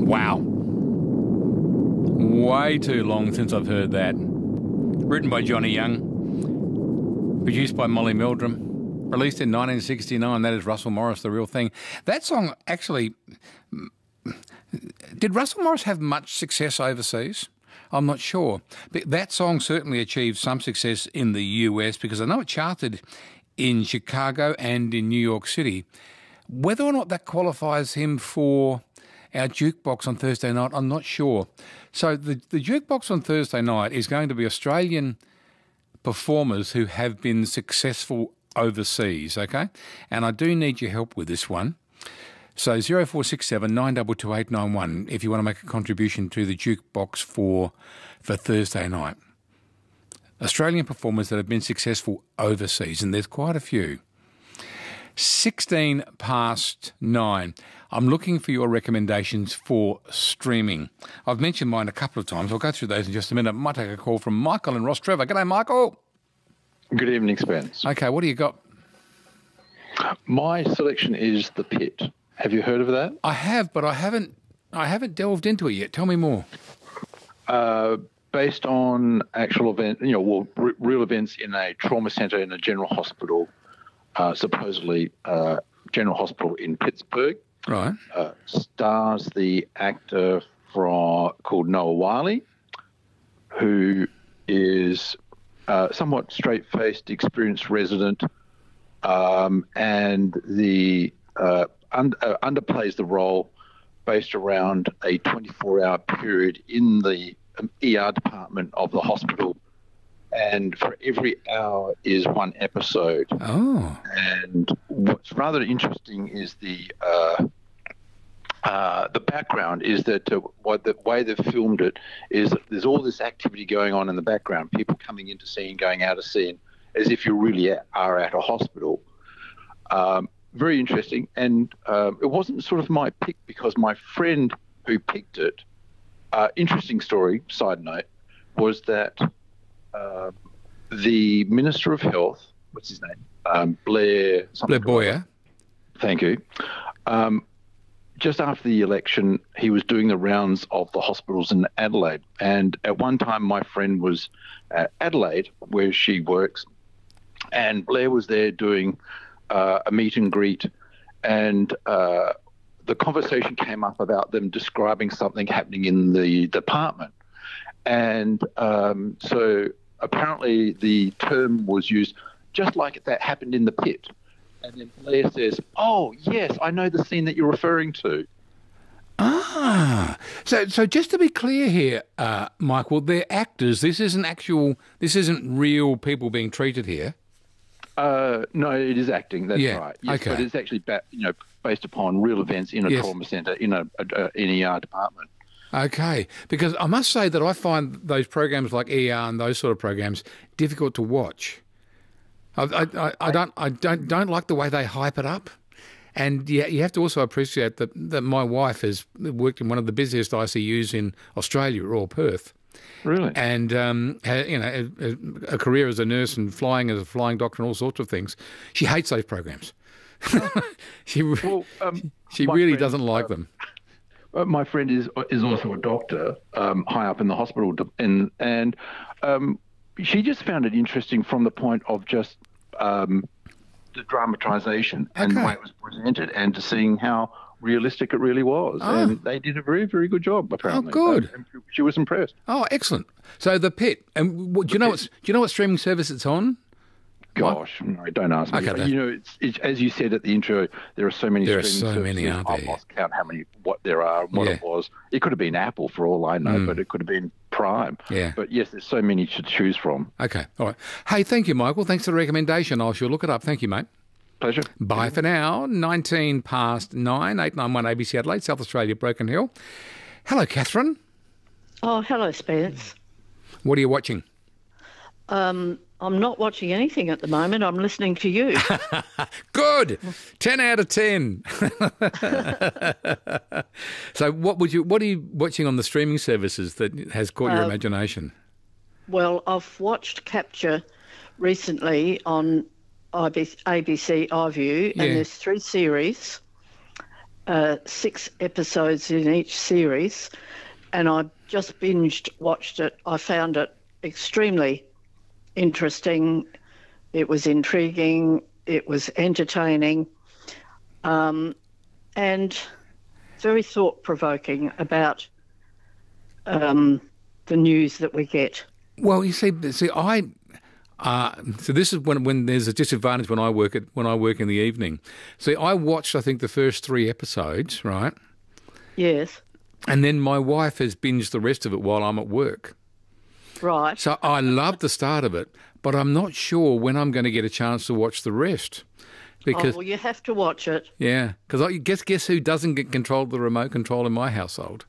Wow. Way too long since I've heard that. Written by Johnny Young. Produced by Molly Meldrum. Released in 1969. That is Russell Morris, The Real Thing. That song actually... Did Russell Morris have much success overseas? I'm not sure. But that song certainly achieved some success in the US because I know it charted in Chicago and in New York City. Whether or not that qualifies him for our jukebox on Thursday night, I'm not sure. So the jukebox on Thursday night is going to be Australian performers who have been successful overseas, okay? And I do need your help with this one. So 0467 922 891 if you want to make a contribution to the jukebox for Thursday night. Australian performers that have been successful overseas, and there's quite a few. 16 past 9. I'm looking for your recommendations for streaming. I've mentioned mine a couple of times. I'll go through those in just a minute. I might take a call from Michael and Ross Trevor. G'day, Michael. Good evening, Spence. Okay, what do you got? My selection is The Pit. Have you heard of that? I have, but I haven't delved into it yet. Tell me more. Based on actual event, real events in a trauma centre in a general hospital, supposedly general hospital in Pittsburgh. Right. Stars the actor called Noah Wiley, who is somewhat straight-faced, experienced resident, and the underplays the role based around a 24-hour period in the ER department of the hospital, and for every hour is one episode. Oh. And what's rather interesting is the background is that the way they've filmed it is that there's all this activity going on in the background, people coming into scene, going out of scene, as if you really are at a hospital. Very interesting, and it wasn't sort of my pick because my friend who picked it, interesting story, side note, was that the Minister of Health, what's his name? Blair Boyer. Thank you. Just after the election, he was doing the rounds of the hospitals in Adelaide. And at one time, my friend was at Adelaide, where she works, and Blair was there doing a meet and greet. And the conversation came up about them describing something happening in the department. And so apparently the term was used just like that happened in The Pit. And then Blair says, "Oh, yes, I know the scene that you're referring to." Ah, so just to be clear here, Michael, they're actors. This isn't real people being treated here. No, it is acting. That's right. Yes, okay. But it's actually based upon real events in a trauma centre in an ER department. Okay, because I must say that I find those programs like ER and those sort of programs difficult to watch. I don't like the way they hype it up, and you have to also appreciate that my wife has worked in one of the busiest ICUs in Australia, Royal Perth. Really? And a career as a nurse and flying as a flying doctor and all sorts of things. She hates those programs. She really doesn't like them. My friend is also a doctor high up in the hospital, and she just found it interesting from the point of just the dramatisation and the way it was presented, and to seeing how realistic it really was. And they did a very, very good job, apparently. Oh, good. She was impressed. Oh, excellent. So The Pit, and do you know what streaming service it's on? Gosh, no, don't ask me. Okay, it's as you said at the intro, there are so many streaming services. There are so many, aren't there? I've lost count what there are, what it was. It could have been Apple for all I know, but it could have been Prime. Yeah. But yes, there's so many to choose from. Okay, all right. Hey, thank you, Michael. Thanks for the recommendation. I shall look it up. Thank you, mate. Pleasure. Bye for now. 19 past 9, 891 ABC Adelaide, South Australia, Broken Hill. Hello, Catherine. Oh, hello, Spence. What are you watching? I'm not watching anything at the moment. I'm listening to you. Good. 10 out of 10. So what are you watching on the streaming services that has caught your imagination? Well, I've watched Capture recently on ABC iView, and there's 3 series. 6 episodes in each series, and I just watched it. I found it extremely interesting. It was intriguing. It was entertaining, and very thought-provoking about the news that we get. Well, you see, so this is when there's a disadvantage when I work in the evening. See, I watched, I think, the first 3 episodes, right? Yes. And then my wife has binged the rest of it while I'm at work. Right. So I love the start of it, but I'm not sure when I'm going to get a chance to watch the rest. Because, well, you have to watch it. Yeah, because I guess who doesn't get control of the remote control in my household?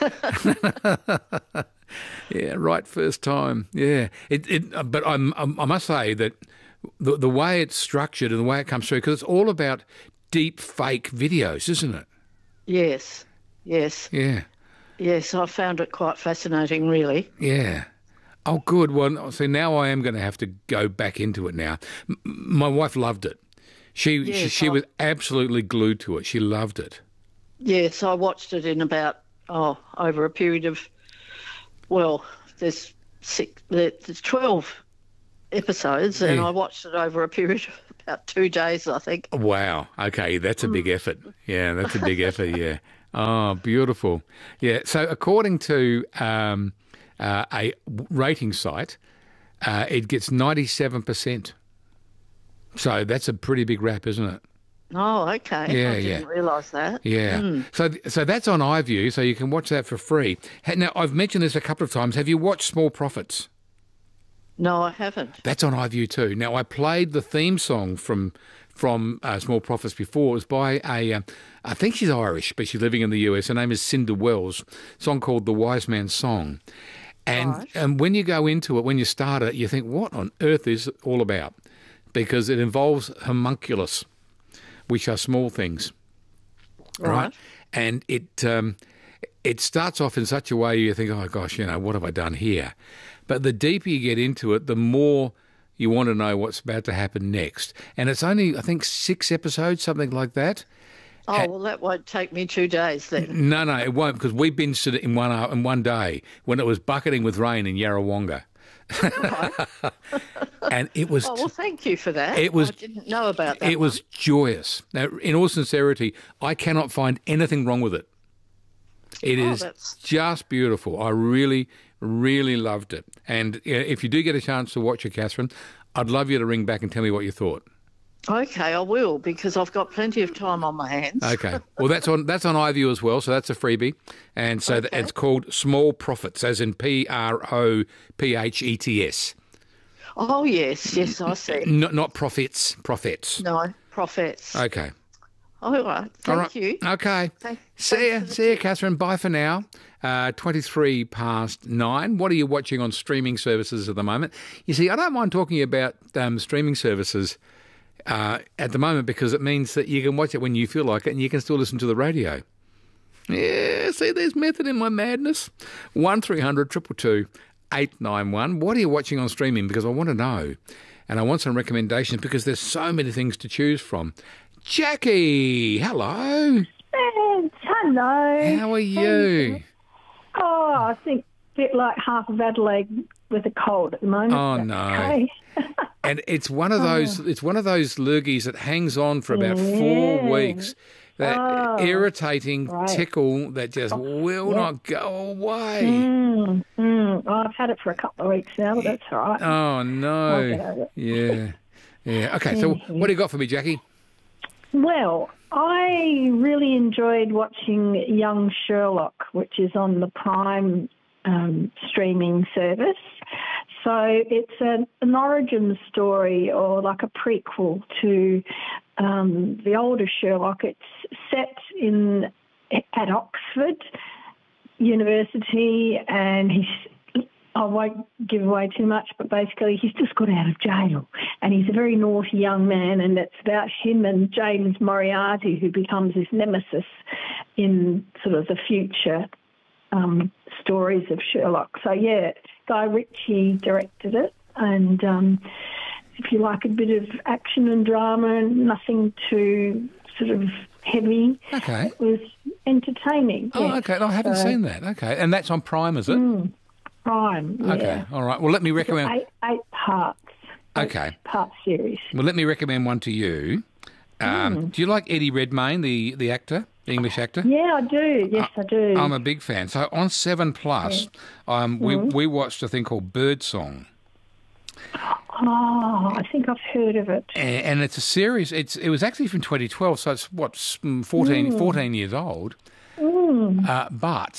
Yeah, right first time. Yeah, but I must say that the way it's structured and the way it comes through, because it's all about deep fake videos, isn't it? Yes. Yes. Yeah. Yes, I found it quite fascinating, really. Yeah. Oh, good. Well, see, now I am going to have to go back into it now. My wife loved it. She was absolutely glued to it. She loved it. Yes, I watched it in about, over a period of, well, there's 12 episodes, and I watched it over a period of about 2 days, I think. Wow. Okay, that's a big effort. Yeah, that's a big effort, yeah. Oh, beautiful. Yeah, so according to a rating site, it gets 97%. So that's a pretty big rap, isn't it? Oh, okay. Yeah, I didn't realise that. Yeah. So that's on iView, so you can watch that for free. Now, I've mentioned this a couple of times. Have you watched Small Profits? No, I haven't. That's on iView too. Now, I played the theme song from Small Profits before. It was by I think she's Irish, but she's living in the US. Her name is Cinda Wells. A song called The Wise Man's Song. And when you go into it, when you start it, you think, what on earth is it all about? Because it involves homunculus, which are small things, right? And it starts off in such a way you think, oh gosh, what have I done here? But the deeper you get into it, the more you want to know what's about to happen next. And it's only, I think, 6 episodes, something like that. Oh, well, that won't take me 2 days then. No, it won't, because we binged it in one day when it was bucketing with rain in Yarrawonga. And it was. Oh, well, thank you for that. I didn't know about that. It was joyous. Now, in all sincerity, I cannot find anything wrong with it. It is just beautiful. I really, really loved it. And if you do get a chance to watch it, Catherine, I'd love you to ring back and tell me what you thought. Okay, I will, because I've got plenty of time on my hands. Okay. Well, that's on iView as well, so that's a freebie. And so it's called Small Profits, as in PROPHETS. Oh, yes, I see. Not profits, profits. No, profits. Okay. All right. Thank you. Okay. See ya, Catherine. Bye for now. 23 past 9. What are you watching on streaming services at the moment? You see, I don't mind talking about streaming services at the moment, because it means that you can watch it when you feel like it and you can still listen to the radio. Yeah, see, there's method in my madness. 1300 222 891. What are you watching on streaming? Because I want to know. And I want some recommendations, because there's so many things to choose from. Jackie, hello. Hello. How are you? Oh, I think a bit like half of Adelaide with a cold at the moment. Oh, no. Okay. And it's one of those lurgies that hangs on for about 4 weeks. That irritating tickle that just will not go away. I've had it for a couple of weeks now, but that's all right. Oh, no. Yeah. Okay, so what do you got for me, Jackie? Well, I really enjoyed watching Young Sherlock, which is on the Prime streaming service. So it's an origin story, or like a prequel to the older Sherlock. It's set at Oxford University, and I won't give away too much, but basically he's just got out of jail, and he's a very naughty young man, and it's about him and James Moriarty, who becomes his nemesis in sort of the future stories of Sherlock. So, yeah, Guy Ritchie directed it, and if you like a bit of action and drama and nothing too sort of heavy. Okay. It was entertaining. Oh, yes. okay. No, I haven't seen that. Okay. And that's on Prime, is it? Prime, yeah. Okay. All right. Well, let me recommend... Eight parts. Okay. Part series. Well, let me recommend one to you. Do you like Eddie Redmayne, the actor, the English actor? Yeah, I do. Yes, I do. I'm a big fan. So on 7 Plus, we watched a thing called Birdsong. Oh, I think I've heard of it. And it's a series. It was actually from 2012, so it's 14 years old. But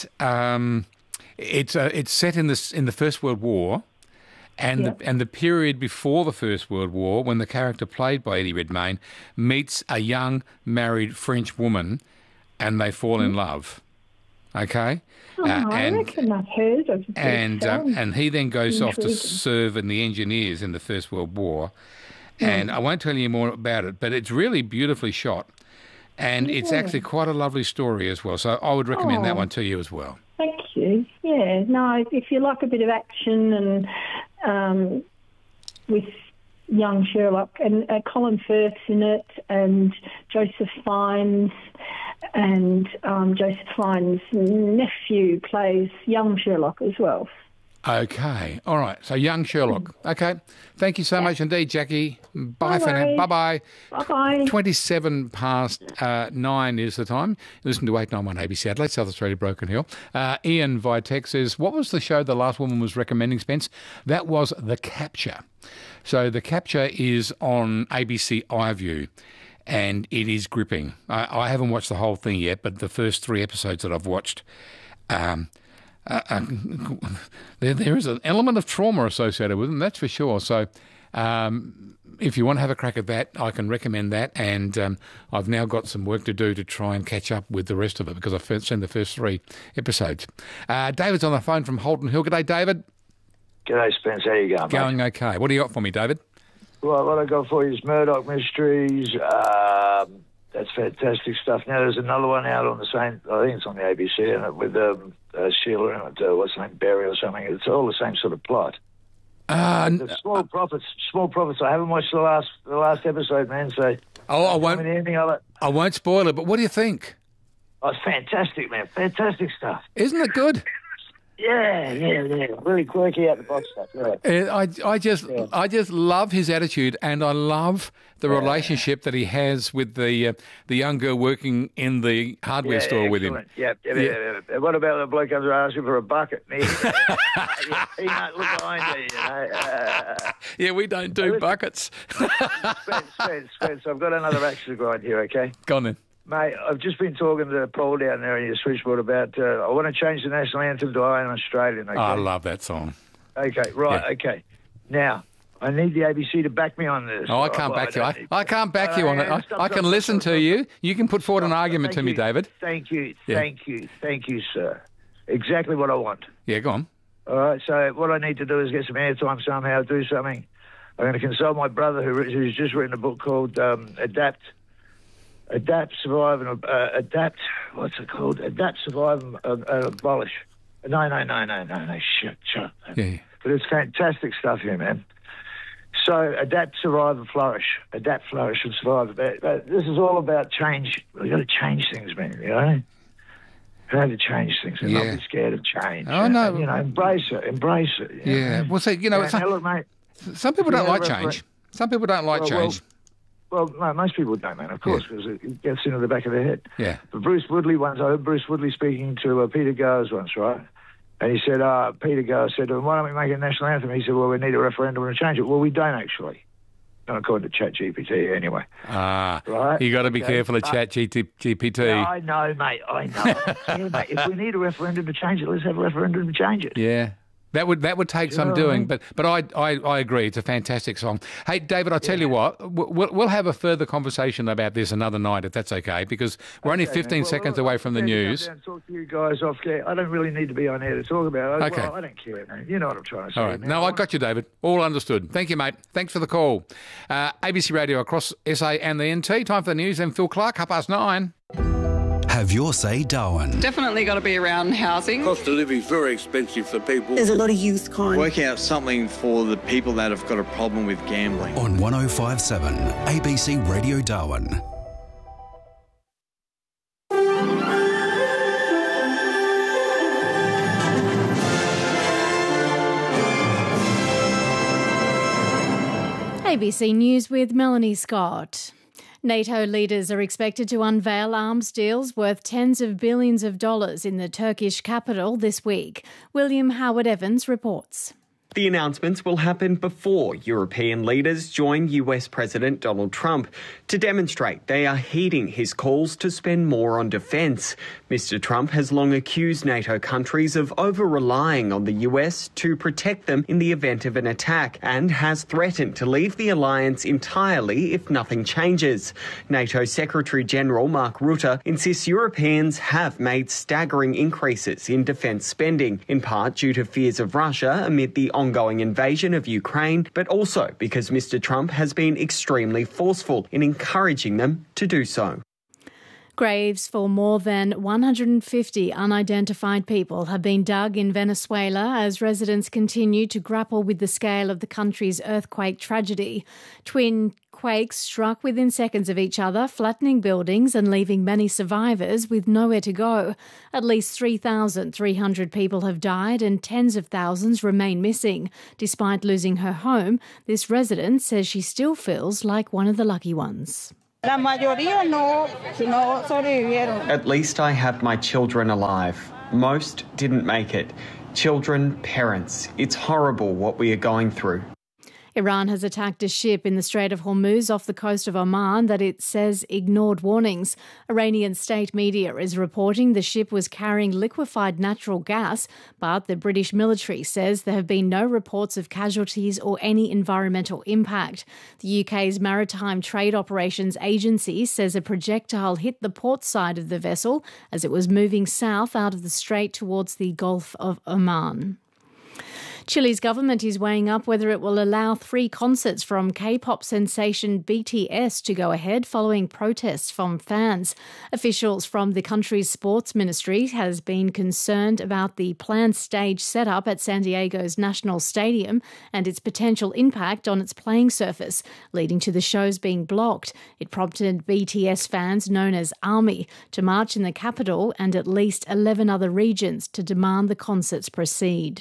it's set in the First World War. And the period before the First World War, when the character played by Eddie Redmayne meets a young married French woman, and they fall in love. Okay, I reckon I've heard of it. And he then goes off to serve in the engineers in the First World War. And I won't tell you more about it, but it's really beautifully shot, and it's actually quite a lovely story as well. So I would recommend that one to you as well. Thank you. Yeah, no, if you like a bit of action and with young Sherlock, and Colin Firth's in it, and Joseph Fiennes, and Joseph Fiennes' nephew plays young Sherlock as well. Okay. All right. So young Sherlock. Okay. Thank you so much indeed, Jackie. Bye for now. Bye-bye. Bye-bye. 27 past 9 is the time. Listen to 891 ABC Adelaide, South Australia, Broken Hill. Ian via text says, what was the show the last woman was recommending, Spence? That was The Capture. So The Capture is on ABC iView, and it is gripping. I haven't watched the whole thing yet, but the first 3 episodes that I've watched... there is an element of trauma associated with them, that's for sure. So if you want to have a crack at that, I can recommend that. And I've now got some work to do to try and catch up with the rest of it because I've seen the first 3 episodes. David's on the phone from Holden Hill. G'day, David. G'day, Spence. How you going, Going okay. What do you got for me, David? Well, what I got for you is Murdoch Mysteries. That's fantastic stuff. Now, there's another one out on the same, I think it's on the ABC, and with Sheila and what's her name, Barry or something. It's all the same sort of plot. The Small Profits. I haven't watched the last episode, man. So I won't. Anything of it. I won't spoil it. But what do you think? Oh, it's fantastic, man. Fantastic stuff. Isn't it good? Yeah. Really quirky out the box stuff. Yeah. I just love his attitude, and I love the relationship that he has with the young girl working in the hardware store with him. Yeah. What about the bloke comes around asking for a bucket? He might look behind you, Yeah, we don't do buckets. Spence, I've got another axe to grind here, okay? Go on then. Mate, I've just been talking to Paul down there in your switchboard about I want to change the national anthem to I Am Australian. Okay? I love that song. Okay, right, okay. Now, I need the ABC to back me on this. Oh, I can't back you. I can't back you on it. I can listen to you. You can put forward an argument to me, David. Thank you, sir. Exactly what I want. Yeah, go on. All right, so what I need to do is get some airtime somehow, do something. I'm going to consult my brother who's just written a book called Adapt, Survive, and Adapt. What's it called? Adapt, Survive, and Abolish. No. Shut. Yeah. But it's fantastic stuff here, man. So adapt, survive, and flourish. Adapt, flourish, and survive. This is all about change. We've got to change things, man. You know, we have to change things and not be scared of change. Oh no, and, embrace it. Yeah. Well, see, look, mate. Some people don't like change. Some people don't like change. Well, no, most people don't, man, of course, because it gets into the back of their head. Yeah. But Bruce Woodley I heard Bruce Woodley speaking to Peter Gowers once, right? And he said, Peter Gowers said, why don't we make a national anthem? He said, well, we need a referendum to change it. Well, we don't actually. Not according to ChatGPT, anyway. Right? You got to be careful of ChatGPT. Yeah, I know, mate. I know. Mate. If we need a referendum to change it, let's have a referendum to change it. Yeah. That would take some doing, but I agree. It's a fantastic song. Hey, David, I'll tell you what, we'll have a further conversation about this another night, if that's okay, because we're only 15 seconds away from the news. I'll talk to you guys off there. I don't really need to be on air to talk about it. Okay. Well, I don't care, man. You know what I'm trying to say. All right. Man. No, I got you, David. All understood. Thank you, mate. Thanks for the call. ABC Radio across SA and the NT. Time for the news. And Phil Clark, 9:30. Have your say, Darwin. Definitely got to be around housing. Cost of living is very expensive for people. There's a lot of youth crime. Work out something for the people that have got a problem with gambling. On 105.7 ABC Radio Darwin. ABC News with Melanie Scott. NATO leaders are expected to unveil arms deals worth tens of billions of dollars in the Turkish capital this week. William Howard Evans reports. The announcements will happen before European leaders join US President Donald Trump to demonstrate they are heeding his calls to spend more on defence. Mr. Trump has long accused NATO countries of over-relying on the US to protect them in the event of an attack and has threatened to leave the alliance entirely if nothing changes. NATO Secretary-General Mark Rutte insists Europeans have made staggering increases in defence spending, in part due to fears of Russia amid the ongoing invasion of Ukraine, but also because Mr. Trump has been extremely forceful in encouraging them to do so. Graves for more than 150 unidentified people have been dug in Venezuela as residents continue to grapple with the scale of the country's earthquake tragedy. Twin quakes struck within seconds of each other, flattening buildings and leaving many survivors with nowhere to go. At least 3,300 people have died and tens of thousands remain missing. Despite losing her home, this resident says she still feels like one of the lucky ones. At least I have my children alive. Most didn't make it. Children, parents. It's horrible what we are going through. Iran has attacked a ship in the Strait of Hormuz off the coast of Oman that it says ignored warnings. Iranian state media is reporting the ship was carrying liquefied natural gas, but the British military says there have been no reports of casualties or any environmental impact. The UK's Maritime Trade Operations Agency says a projectile hit the port side of the vessel as it was moving south out of the strait towards the Gulf of Oman. Chile's government is weighing up whether it will allow 3 concerts from K-pop sensation BTS to go ahead following protests from fans. Officials from the country's sports ministry has been concerned about the planned stage setup at San Diego's National Stadium and its potential impact on its playing surface, leading to the shows being blocked. It prompted BTS fans known as ARMY to march in the capital and at least 11 other regions to demand the concerts proceed.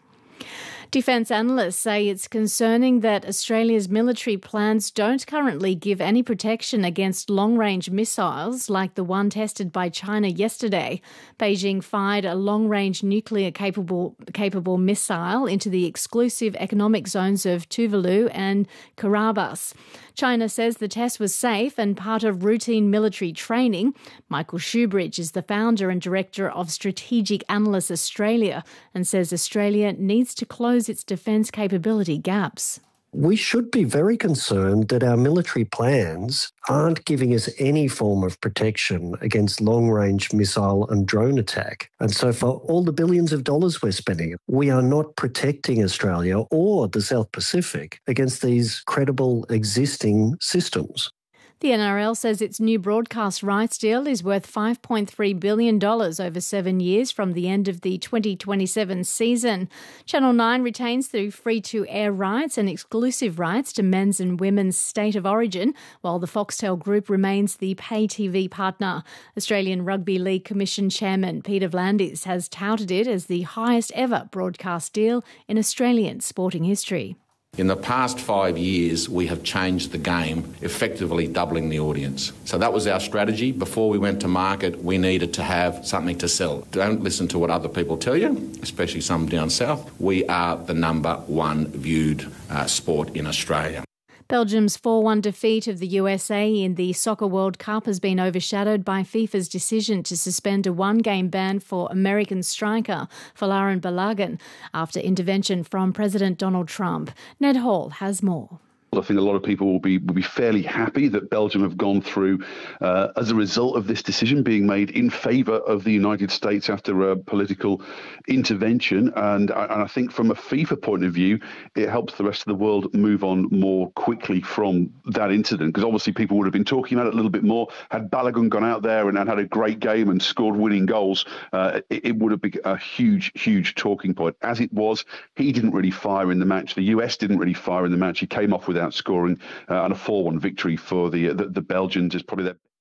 Defence analysts say it's concerning that Australia's military plans don't currently give any protection against long-range missiles like the one tested by China yesterday. Beijing fired a long-range nuclear-capable missile into the exclusive economic zones of Tuvalu and Kiribati. China says the test was safe and part of routine military training. Michael Shoebridge is the founder and director of Strategic Analysts Australia and says Australia needs to close its defence capability gaps. We should be very concerned that our military plans aren't giving us any form of protection against long-range missile and drone attack. And so for all the billions of dollars we're spending, we are not protecting Australia or the South Pacific against these credible existing systems. The NRL says its new broadcast rights deal is worth $5.3 billion over 7 years from the end of the 2027 season. Channel 9 retains the free-to-air rights and exclusive rights to men's and women's state of origin, while the Foxtel Group remains the pay TV partner. Australian Rugby League Commission Chairman Peter V'landys has touted it as the highest ever broadcast deal in Australian sporting history. In the past 5 years, we have changed the game, effectively doubling the audience. So that was our strategy. Before we went to market, we needed to have something to sell. Don't listen to what other people tell you, especially some down south. We are the number one viewed sport in Australia. Belgium's 4-1 defeat of the USA in the Soccer World Cup has been overshadowed by FIFA's decision to suspend a 1-game ban for American striker Folarin Balogun after intervention from President Donald Trump. Ned Hall has more. I think a lot of people will be fairly happy that Belgium have gone through as a result of this decision being made in favour of the United States after a political intervention. And I think from a FIFA point of view, it helps the rest of the world move on more quickly from that incident, because obviously people would have been talking about it a little bit more. Had Balogun gone out there and had a great game and scored winning goals, it would have been a huge talking point. As it was, he didn't really fire in the match. The US didn't really fire in the match. He came off without scoring, and a 4-1 victory for the Belgians is probably their